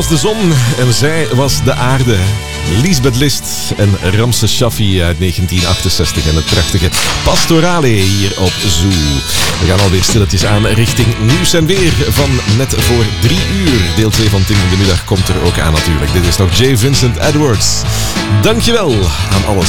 was de zon en zij was de aarde. Liesbeth List en Ramses Shaffi uit 1968 en het prachtige Pastorale hier op Zoo. We gaan alweer stilletjes aan richting nieuws en weer van net voor 3 uur. Deel 2 van Tim in de Middag komt er ook aan natuurlijk. Dit is nog J. Vincent Edwards. Dankjewel aan alles